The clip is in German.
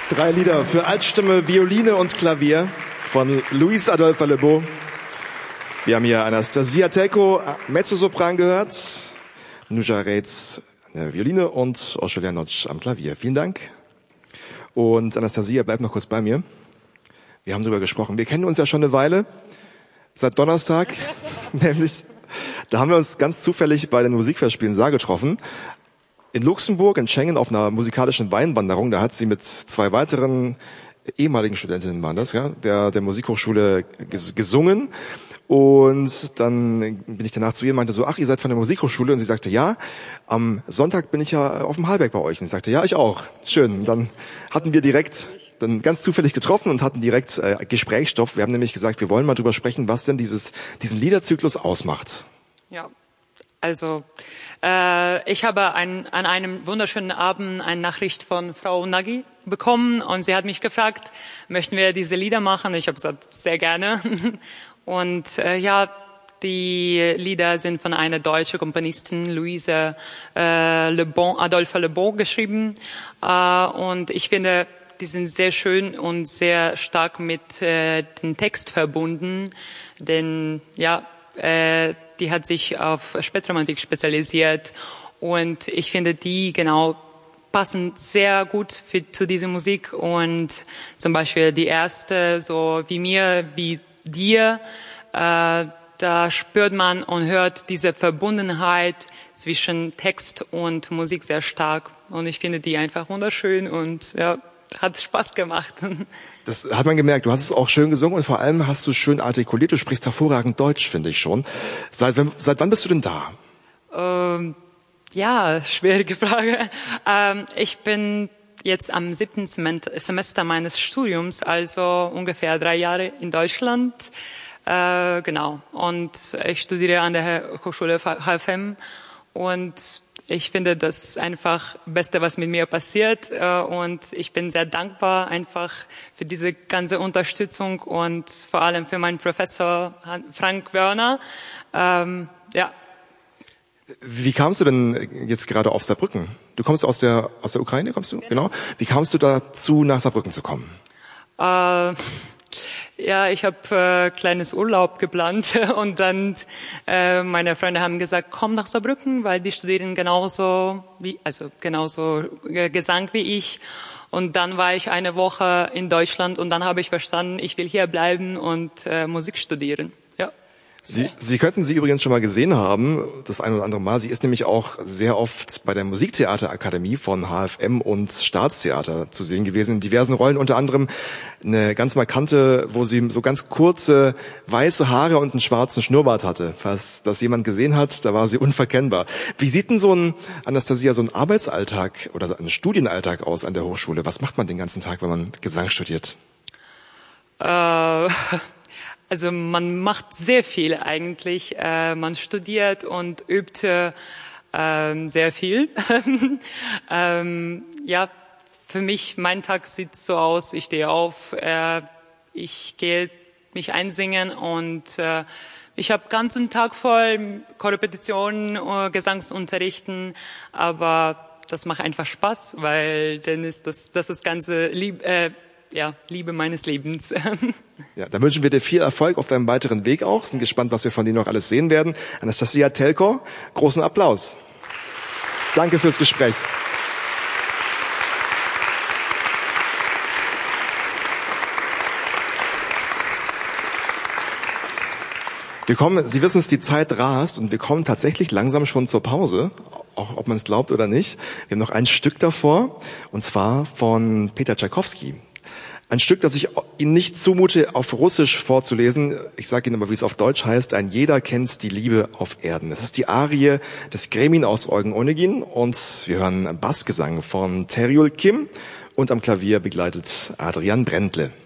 3 Lieder für Altstimme, Violine und Klavier von Luis Adolfo Lebeau. Wir haben hier Anastasia Telko, Mezzosopran gehört, Nuja Reitz an der Violine und Oshul Janoc am Klavier. Vielen Dank. Und Anastasia, bleib noch kurz bei mir. Wir haben drüber gesprochen. Wir kennen uns ja schon eine Weile, seit Donnerstag, nämlich. Da haben wir uns ganz zufällig bei den Musikfestspielen Saar getroffen. In Luxemburg, in Schengen, auf einer musikalischen Weinwanderung. Da hat sie mit 2 weiteren ehemaligen Studentinnen, waren das, ja, der Musikhochschule gesungen. Und dann bin ich danach zu ihr und meinte so, ach, ihr seid von der Musikhochschule? Und sie sagte, ja, am Sonntag bin ich ja auf dem Hallberg bei euch. Und ich sagte, ja, ich auch. Schön. Und dann hatten wir direkt dann ganz zufällig getroffen und hatten direkt Gesprächsstoff. Wir haben nämlich gesagt, wir wollen mal drüber sprechen, was denn diesen Liederzyklus ausmacht. Ja, also ich habe an einem wunderschönen Abend eine Nachricht von Frau Nagy bekommen und sie hat mich gefragt, möchten wir diese Lieder machen? Ich habe gesagt, sehr gerne. Und ja, die Lieder sind von einer deutschen Komponistin, Louise Adolphe Le Bon, geschrieben. Und ich finde, die sind sehr schön und sehr stark mit dem Text verbunden, denn ja, die hat sich auf Spätromantik spezialisiert und ich finde, die genau passen sehr gut zu dieser Musik und zum Beispiel die erste, so wie mir, wie dir, da spürt man und hört diese Verbundenheit zwischen Text und Musik sehr stark und ich finde die einfach wunderschön und ja, hat Spaß gemacht. Das hat man gemerkt. Du hast es auch schön gesungen und vor allem hast du es schön artikuliert. Du sprichst hervorragend Deutsch, finde ich schon. Seit wann bist du denn da? Ja, schwierige Frage. Ich bin jetzt am 7. Semester meines Studiums, also ungefähr 3 Jahre in Deutschland. Genau. Und ich studiere an der Hochschule HFM und ich finde das einfach Beste, was mit mir passiert und ich bin sehr dankbar einfach für diese ganze Unterstützung und vor allem für meinen Professor Frank Wörner. Ja. Wie kamst du denn jetzt gerade auf Saarbrücken? Du kommst aus der Ukraine, kommst du? Genau. Wie kamst du dazu, nach Saarbrücken zu kommen? Ja, ich habe kleines Urlaub geplant und dann meine Freunde haben gesagt, komm nach Saarbrücken, weil die studieren genauso Gesang wie ich. Und dann war ich eine Woche in Deutschland und dann habe ich verstanden, ich will hier bleiben und Musik studieren. Ja. Sie könnten sie übrigens schon mal gesehen haben, das ein oder andere Mal. Sie ist nämlich auch sehr oft bei der Musiktheaterakademie von HFM und Staatstheater zu sehen gewesen, in diversen Rollen, unter anderem eine ganz markante, wo sie so ganz kurze weiße Haare und einen schwarzen Schnurrbart hatte. Falls das jemand gesehen hat, da war sie unverkennbar. Wie sieht denn so ein Arbeitsalltag oder ein Studienalltag aus an der Hochschule? Was macht man den ganzen Tag, wenn man Gesang studiert? Also man macht sehr viel eigentlich. Man studiert und übt sehr viel. Ja, für mich, mein Tag sieht so aus, ich stehe auf, ich gehe mich einsingen und ich habe ganzen Tag voll Korrepetitionen, Gesangsunterrichten, aber das macht einfach Spaß, weil dann ist das ganze Liebe meines Lebens. Ja, dann wünschen wir dir viel Erfolg auf deinem weiteren Weg auch. Sind gespannt, was wir von dir noch alles sehen werden. Anastasia Telko, großen Applaus. Danke fürs Gespräch. Sie wissen es, die Zeit rast und wir kommen tatsächlich langsam schon zur Pause, auch ob man es glaubt oder nicht. Wir haben noch ein Stück davor, und zwar von Peter Tschaikowski. Ein Stück, das ich Ihnen nicht zumute, auf Russisch vorzulesen. Ich sage Ihnen aber, wie es auf Deutsch heißt. Ein jeder kennt die Liebe auf Erden. Es ist die Arie des Gremin aus Eugen Onegin und wir hören Bassgesang von Teriul Kim und am Klavier begleitet Adrian Brändle.